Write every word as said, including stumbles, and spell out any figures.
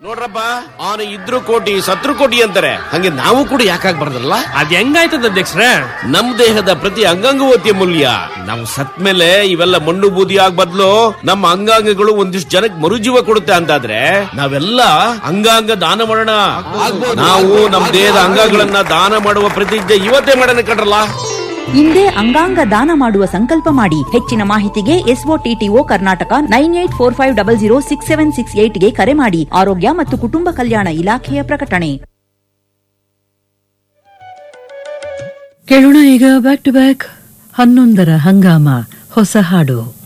ನೋಡ್ರಪ್ಪ, ಅವನು ಇದ್ರು ಕೋಟಿ ಸತ್ರು ಕೋಟಿ ಅಂತಾರೆ, ಹಂಗೆ ನಾವು ಕೂಡ ಯಾಕಾಗ್ಬಾರ್ದಲ್ಲ? ಅದ್ ಹೆಂಗಾಯ್ತದ ಅಧ್ಯಕ್ಷರೇ? ನಮ್ ದೇಹದ ಪ್ರತಿ ಅಂಗಾಂಗವೂ ಅತಿ ಅಮೂಲ್ಯ. ನಾವು ಸತ್ ಮೇಲೆ ಇವೆಲ್ಲ ಮಣ್ಣು ಬೂದಿ ಆಗ್ ಬದ್ಲು ನಮ್ಮ ಅಂಗಾಂಗಗಳು ಒಂದಿಷ್ಟು ಜನಕ್ಕೆ ಮರುಜೀವ ಕೊಡುತ್ತೆ ಅಂತಾದ್ರೆ ನಾವೆಲ್ಲ ಅಂಗಾಂಗ ದಾನ ಮಾಡೋಣ. ನಾವು ನಮ್ ದೇಹದ ಅಂಗಗಳನ್ನ ದಾನ ಮಾಡುವ ಪ್ರತಿಜ್ಞೆ ಇವತ್ತೇ ಮಾಡೋಣ ಕಣ್ರಲ್ಲ. ಹಿಂದೆ ಅಂಗಾಂಗ ದಾನ ಮಾಡುವ ಸಂಕಲ್ಪ ಮಾಡಿ. ಹೆಚ್ಚಿನ ಮಾಹಿತಿಗೆ SOTTO Karnataka nine eight four five double zero six seven six eight ಗೆ ಕರೆ ಮಾಡಿ. ಆರೋಗ್ಯ ಮತ್ತು ಕುಟುಂಬ ಕಲ್ಯಾಣ ಇಲಾಖೆಯ ಪ್ರಕಟಣೆ. ಕೇಳೋಣ ಈಗ ಬ್ಯಾಕ್ ಟು ಬ್ಯಾಕ್ ಹನ್ನೊಂದರ ಹಂಗಾಮ ಹೊಸ ಹಾಡು.